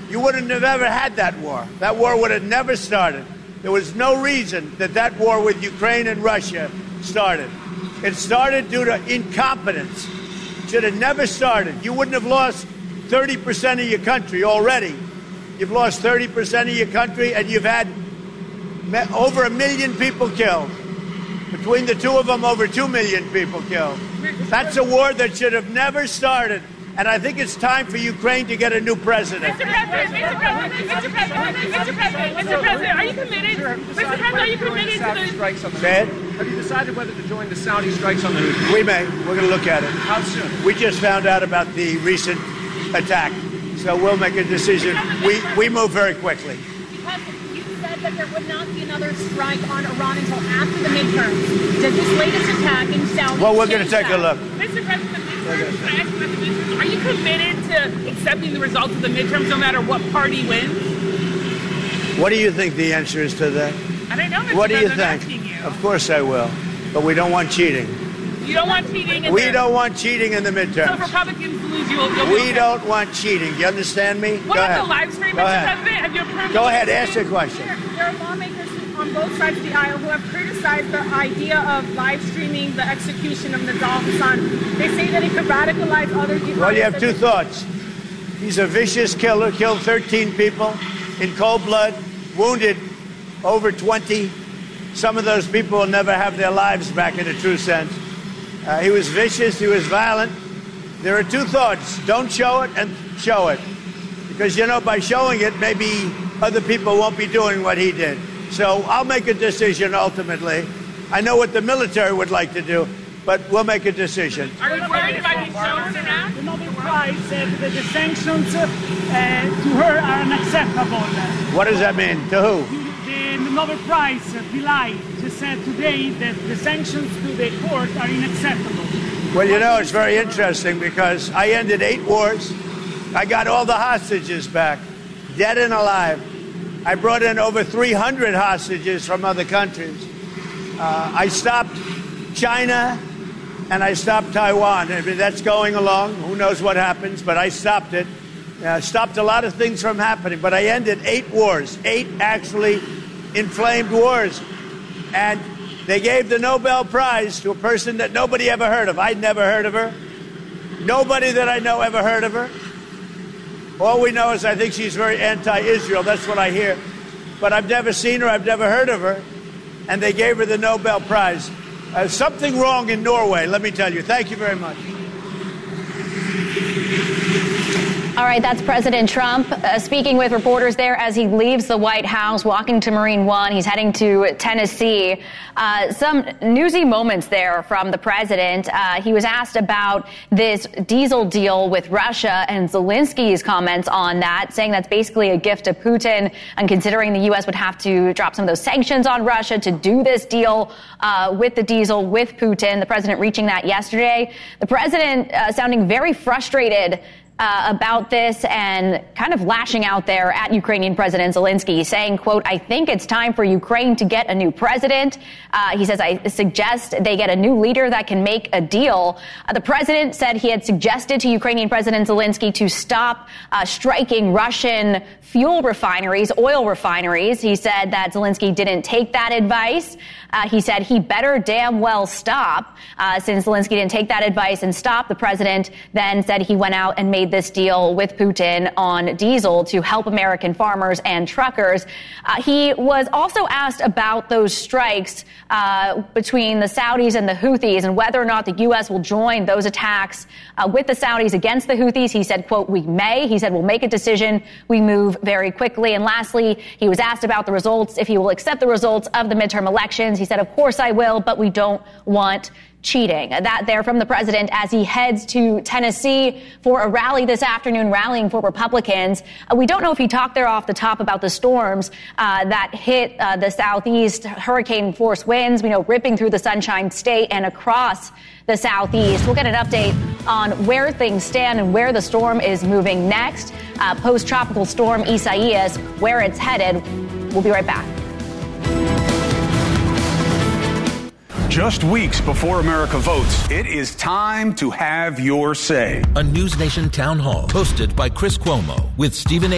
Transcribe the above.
you wouldn't have ever had that war. That war would have never started. There was no reason that war with Ukraine and Russia started. It started due to incompetence. It should have never started. You wouldn't have lost 30% of your country already. You've lost 30% of your country, and you've had over 1 million people killed. Between the two of them, over 2 million people killed. That's a war that should have never started. And I think it's time for Ukraine to get a new president. Mr. President, are you committed? Mr. President, are you committed to the strikes on the Say it? Have you decided whether to join the Saudi strikes on the Houthis? We may. We're going to look at it. How soon? We just found out about the recent attack, so we'll make a decision. We move very quickly. Because you said that there would not be another strike on Iran until after the midterms. Does this latest attack in Saudi? Well, we're going to take a look. Mr. President, are you committed to accepting the results of the midterms no matter what party wins? What do you think the answer is to that? I don't know, Mr. What do you President, think? I'm asking you. Of course I will, but we don't want cheating. You don't want cheating? We don't want cheating in the So if midterms. Republicans lose, you'll We don't want cheating. Do you understand me? What Go about ahead. the live stream, Go Mr. ahead. President? Have you approved Go the ahead, live ask stream? a question. There are lawmakers on both sides of the aisle who have criticized the idea of live streaming the execution of Nidal Hassan. They say that it could radicalize other jihadists. Well, you have two thoughts. He's a vicious killer, killed 13 people in cold blood, wounded over 20. Some of those people will never have their lives back in a true sense. He was vicious, he was violent. There are two thoughts. Don't show it and show it. Because, by showing it, maybe other people won't be doing what he did. So I'll make a decision ultimately. I know what the military would like to do, but we'll make a decision. Are you worried about being shown around? The Nobel Prize said that the sanctions to her are unacceptable. What does that mean? To who? The Nobel Prize, Pillai, just said today that the sanctions to the court are unacceptable. Well, it's very interesting because I ended 8 wars. I got all the hostages back, dead and alive. I brought in over 300 hostages from other countries. I stopped China and I stopped Taiwan. I mean, that's going along. Who knows what happens, but I stopped it. Stopped a lot of things from happening, but I ended 8 wars, 8 actually inflamed wars. And they gave the Nobel Prize to a person that nobody ever heard of. I'd never heard of her. Nobody that I know ever heard of her. All we know is I think she's very anti-Israel. That's what I hear. But I've never seen her. I've never heard of her. And they gave her the Nobel Prize. Something wrong in Norway, let me tell you. Thank you very much. All right, that's President Trump speaking with reporters there as he leaves the White House, walking to Marine One. He's heading to Tennessee. Some newsy moments there from the president. He was asked about this diesel deal with Russia and Zelensky's comments on that, saying that's basically a gift to Putin and considering the U.S. would have to drop some of those sanctions on Russia to do this deal with the diesel with Putin. The president reaching that yesterday. The president sounding very frustrated about this and kind of lashing out there at Ukrainian President Zelensky, saying, quote, "I think it's time for Ukraine to get a new president." He says, "I suggest they get a new leader that can make a deal." The president said he had suggested to Ukrainian President Zelensky to stop striking Russian fuel refineries, oil refineries. He said that Zelensky didn't take that advice. He said he better damn well stop. Since Zelensky didn't take that advice and stop, the president then said he went out and made this deal with Putin on diesel to help American farmers and truckers. He was also asked about those strikes between the Saudis and the Houthis and whether or not the U.S. will join those attacks with the Saudis against the Houthis. He said, quote, "We may." He said, "We'll make a decision. We move very quickly." And lastly, he was asked about the results, if he will accept the results of the midterm elections. He said, "Of course I will, but we don't want cheating." That there from the president as he heads to Tennessee for a rally this afternoon, rallying for Republicans. We don't know if he talked there off the top about the storms that hit the southeast, hurricane force winds, ripping through the Sunshine State and across the southeast. We'll get an update on where things stand and where the storm is moving next. Post-tropical storm Isaias, where it's headed. We'll be right back. Just weeks before America votes, it is time to have your say. A News Nation town hall hosted by Chris Cuomo with Stephen A.